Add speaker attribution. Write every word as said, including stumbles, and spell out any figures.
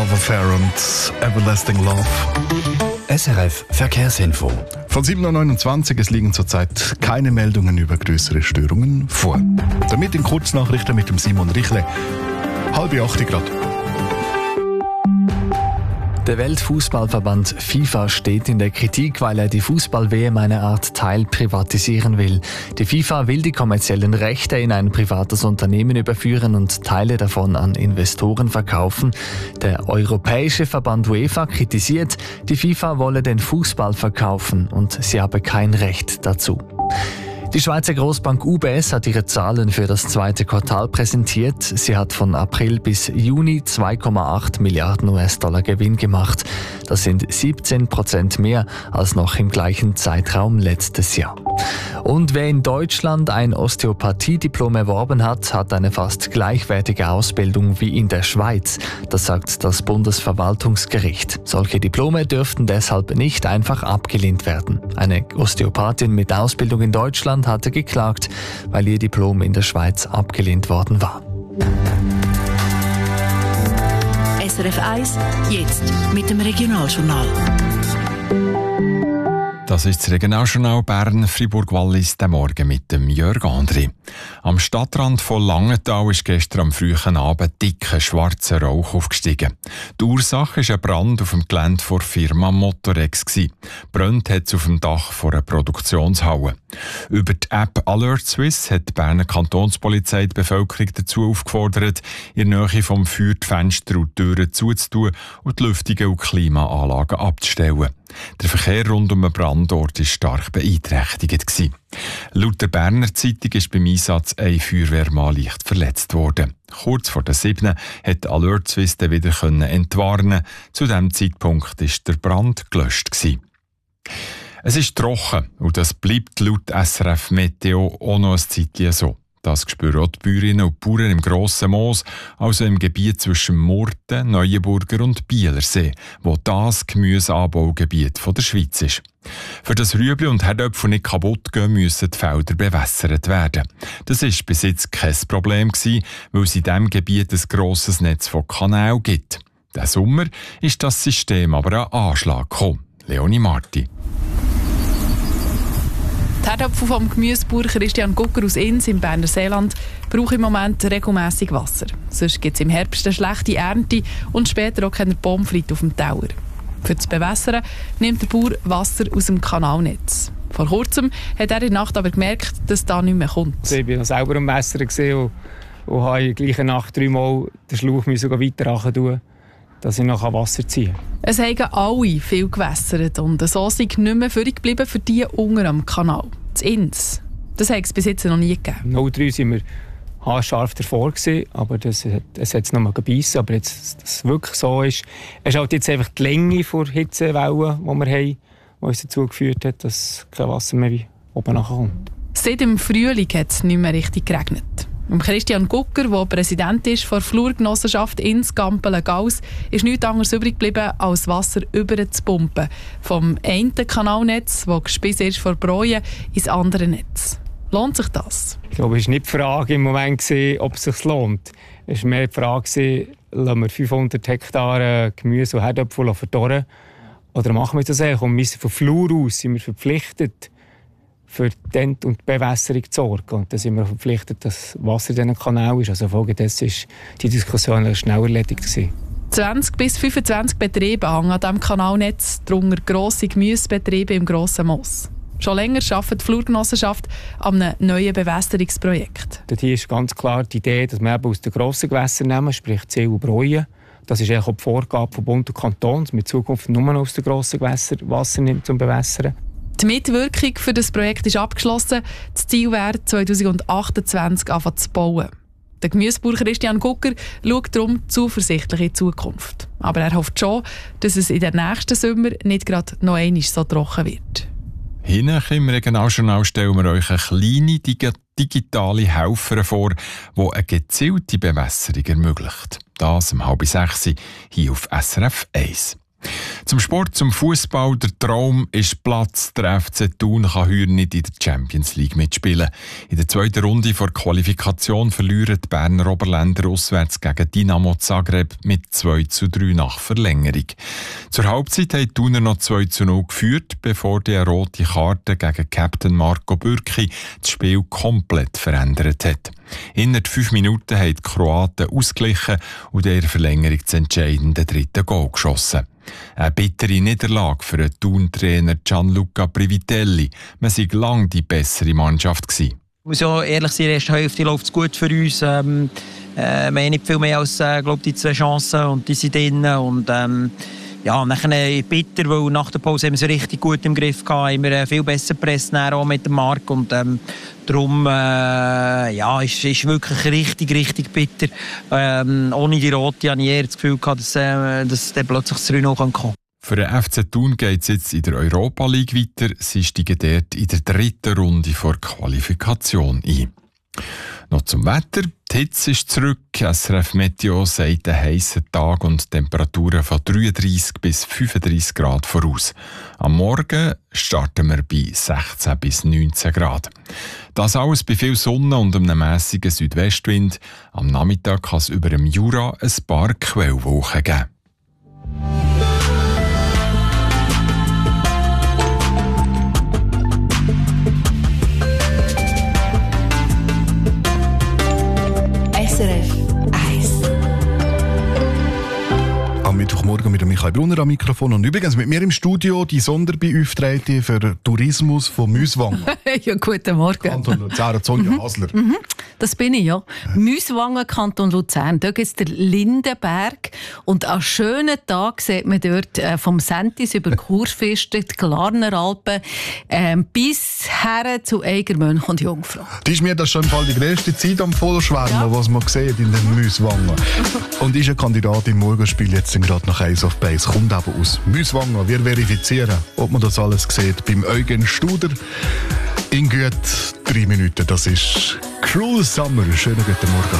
Speaker 1: Love Affair und Everlasting Love.
Speaker 2: S R F Verkehrsinfo.
Speaker 1: Von sieben Uhr neunundzwanzig, es liegen zurzeit keine Meldungen über größere Störungen vor. Damit in Kurznachrichten mit dem Simon Richle. Halbe acht Grad.
Speaker 3: Der Weltfußballverband FIFA steht in der Kritik, weil er die Fußball-W M eine Art Teil privatisieren will. Die FIFA will die kommerziellen Rechte in ein privates Unternehmen überführen und Teile davon an Investoren verkaufen. Der europäische Verband UEFA kritisiert, die FIFA wolle den Fußball verkaufen und sie habe kein Recht dazu. Die Schweizer Grossbank U B S hat ihre Zahlen für das zweite Quartal präsentiert. Sie hat von April bis Juni zwei Komma acht Milliarden U S-Dollar Gewinn gemacht. Das sind siebzehn Prozent mehr als noch im gleichen Zeitraum letztes Jahr. Und wer in Deutschland ein Osteopathie-Diplom erworben hat, hat eine fast gleichwertige Ausbildung wie in der Schweiz. Das sagt das Bundesverwaltungsgericht. Solche Diplome dürften deshalb nicht einfach abgelehnt werden. Eine Osteopathin mit Ausbildung in Deutschland hatte geklagt, weil ihr Diplom in der Schweiz abgelehnt worden war.
Speaker 4: S R F eins, jetzt mit dem Regionaljournal.
Speaker 5: Das ist das Regionaljournal Bern, Fribourg-Wallis, der Morgen mit dem Jörg André. Am Stadtrand von Langenthal ist gestern am frühen Abend dicker schwarzer Rauch aufgestiegen. Die Ursache war ein Brand auf dem Gelände der Firma Motorex. Brennt hat es auf dem Dach von einer Produktionshalle. Über die App Alert Swiss hat die Berner Kantonspolizei die Bevölkerung dazu aufgefordert, in der Nähe vom Feuer die Fenster und die Türen zuzutun und die Lüftungen und Klimaanlagen abzustellen. Der Verkehr rund um den Brandort war stark beeinträchtigt. Laut der Berner Zeitung ist beim Einsatz ein Feuerwehrmann leicht verletzt worden. Kurz vor der sieben hat Alert Swiss dann wieder entwarnen. Zu diesem Zeitpunkt war der Brand gelöscht. Es ist trocken und das bleibt laut S R F Meteo auch noch ein Zeitchen so. Das spüren auch die Bäuerinnen und Bauern im Grossen Moos, also im Gebiet zwischen Murten, Neuenburger und Bielersee, wo das Gemüseanbaugebiet der Schweiz ist. Für das Rüebli und Herdöpfel nicht kaputt gehen, müssen die Felder bewässert werden. Das war bis jetzt kein Problem gewesen, weil es in diesem Gebiet ein grosses Netz von Kanälen gibt. Diesen Sommer ist das System aber an Anschlag gekommen. Leonie Marti.
Speaker 6: Die Herdöpfel vom Gemüsebauer Christian Gucker aus Ins im Berner Seeland brauchen im Moment regelmässig Wasser. Sonst gibt es im Herbst eine schlechte Ernte und später auch keine Pommes frites auf dem Teller. Für das Bewässern nimmt der Bauer Wasser aus dem Kanalnetz. Vor kurzem hat er in der Nacht aber gemerkt, dass da nicht mehr kommt.
Speaker 7: Ich war selber am Messer und, und habe in der gleichen Nacht dreimal den Schlauch weiter tun, dass ich noch Wasser ziehen kann.
Speaker 6: Es haben alle viel gewässert und so sind nicht mehr führig geblieben für die unten am Kanal. Das Ins. Das hat es bis jetzt noch nie gegeben.
Speaker 7: null drei waren wir haarscharf davor gewesen, aber das hat es jetzt noch mal gebeissen. Aber jetzt, dass es wirklich so ist, es ist halt jetzt einfach die Länge der Hitzewellen, die wir haben, die uns dazu geführt hat, dass kein Wasser mehr wie oben nachkommt.
Speaker 6: Seit dem Frühling hat es nicht mehr richtig geregnet. Christian Gucker, der Präsident ist der Flurgenossenschaft Ins Gampelen-Gauss, ist nichts anderes übrig geblieben, als Wasser über zu pumpen. Vom einen Kanalnetz, das gespissen ist vor Bräuen, ins andere Netz. Lohnt sich das?
Speaker 7: Ich glaube, es war nicht die Frage im Moment, ob es sich lohnt. Es war mehr die Frage, lassen wir fünfhundert Hektar Gemüse und Herdöpfel verdorren? Oder machen wir das eigentlich? Und wir sind von Flur aus sind wir verpflichtet, für die Ent- und die Bewässerung zu sorgen. Und dann sind wir verpflichtet, dass Wasser in diesen Kanal ist. Also folgedessen war die Diskussion schnell erledigt gewesen.
Speaker 6: zwanzig bis fünfundzwanzig Betriebe hängen an diesem Kanalnetz, darunter grosse Gemüsebetriebe im Grossen Moos. Schon länger arbeitet die Flurgenossenschaft an einem neuen Bewässerungsprojekt.
Speaker 7: Dort hier ist ganz klar die Idee, dass wir eben aus den grossen Gewässern nehmen, sprich Zell und Bräuen. Das ist eigentlich auch die Vorgabe von Bund und Kanton, dass wir in Zukunft nur noch aus den grossen Gewässern Wasser nimmt zum Bewässern.
Speaker 6: Die Mitwirkung für das Projekt ist abgeschlossen. Das Ziel wäre, zwanzig achtundzwanzig anfangen zu bauen. Der Gemüsebauer Christian Gucker schaut darum zuversichtlich in die Zukunft. Aber er hofft schon, dass es in den nächsten Sommer nicht gerade noch einmal so trocken wird.
Speaker 5: Hinten im Regionaljournal stellen wir euch eine kleine digitale Helfer vor, die eine gezielte Bewässerung ermöglicht. Das um halb sechs hier auf S R F eins. Zum Sport, zum Fußball, der Traum ist Platz. Der F C Thun kann heuer nicht in der Champions League mitspielen. In der zweiten Runde vor Qualifikation verlieren die Berner Oberländer auswärts gegen Dinamo Zagreb mit zwei zu drei nach Verlängerung. Zur Halbzeit haben die Thuner noch zwei zu null geführt, bevor die rote Karte gegen Captain Marco Bürki das Spiel komplett verändert hat. Innerhalb fünf Minuten haben die Kroaten ausgeglichen und in der Verlängerung das entscheidende dritte Goal geschossen. Eine bittere Niederlage für den Thun-Trainer Gianluca Privitelli. Man sei lange die bessere Mannschaft gewesen.
Speaker 8: Ich muss ja ehrlich sein, in der ersten Hälfte läuft es gut für uns. Ähm, äh, wir haben nicht viel mehr als äh, glaub, die zwei Chancen und die sind drin. Und, ähm, ja, nachher bitter, weil nach der Pause haben wir sie richtig gut im Griff gehabt, haben wir äh, viel besser gepresst auch mit dem Marc. Und ähm, darum äh, ja, ist es wirklich richtig, richtig bitter. Ähm, ohne die Rote hatte ich eher das Gefühl gehabt, dass, äh, dass dann plötzlich das drei null kommen kann.
Speaker 5: Für den F C Thun geht es jetzt in der Europa League weiter. Sie steigen dort in der dritten Runde vor Qualifikation ein. Noch zum Wetter. Die Hitze ist zurück. S R F Meteo sagt einen heissen Tag und Temperaturen von dreiunddreissig bis fünfunddreissig Grad voraus. Am Morgen starten wir bei sechzehn bis neunzehn Grad. Das alles bei viel Sonne und einem mässigen Südwestwind. Am Nachmittag kann es über dem Jura ein paar Quellwolken geben.
Speaker 1: Am Mittwochmorgen mit Michael Brunner am Mikrofon und übrigens mit mir im Studio die Sonderbeauftragte für Tourismus von Müswangen.
Speaker 9: Ja, guten Morgen.
Speaker 1: Kanton Luzern, Sonja
Speaker 9: mhm.
Speaker 1: Hasler.
Speaker 9: Mhm. Das bin ich, ja. Müswangen, Kanton Luzern. Da gibt es den Lindenberg. Und an schönen Tagen sieht man dort äh, vom Sentis über Kurfürsten, die Glarner Alpen, äh, bis her zu Eigermönch und Jungfrau.
Speaker 1: Das ist mir das schon die grösste Zeit am Vollschwärmen, ja, was man sieht in den Müswangen. Und ist ein Kandidat im Morgenspiel jetzt gerade nach Ace of Base. Kommt aber aus Müswangen. Wir verifizieren, ob man das alles sieht, beim Eugen Studer. In gut drei Minuten. Das ist Cruel Summer. Schönen guten Morgen.